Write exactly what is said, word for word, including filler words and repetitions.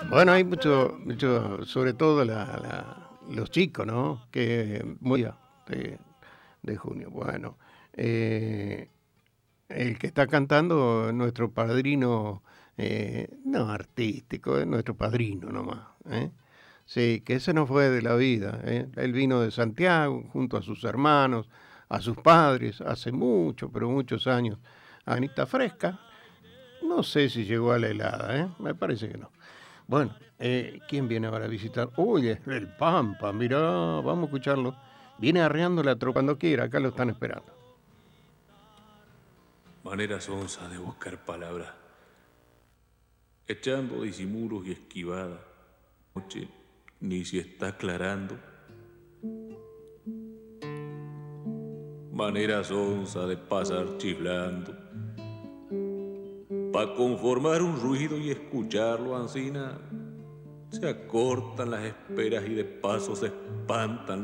Bueno, hay mucho, mucho, sobre todo la, la- los chicos, ¿no? Que muy de, de junio. Bueno, eh, el que está cantando, nuestro padrino, eh, no artístico, es nuestro padrino nomás. ¿Eh? Sí, que ese no fue de la vida. ¿Eh? Él vino de Santiago junto a sus hermanos, a sus padres, hace mucho, pero muchos años. Anita Fresca, no sé si llegó a la helada, ¿eh? Me parece que no. Bueno, eh, ¿quién viene ahora a visitar? Uy, es el Pampa, mirá, vamos a escucharlo. Viene arreando la tropa cuando quiera, acá lo están esperando. Manera sonsa de buscar palabras, echando disimulos y esquivadas. Noche, ni si está aclarando. Manera sonsa de pasar chiflando, pa' conformar un ruido y escucharlo ansina. Se acortan las esperas y de paso se espantan